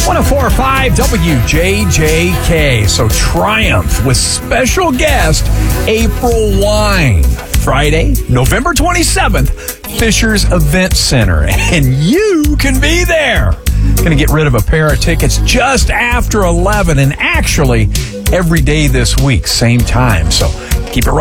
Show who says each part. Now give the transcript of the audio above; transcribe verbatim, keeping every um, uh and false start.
Speaker 1: one oh four point five W J J K. So Triumph with special guest April Wine. Friday, November twenty-seventh, Fisher's Event Center. And you can be there. Going to get rid of a pair of tickets just after eleven, and actually every day this week, same time. So keep it right.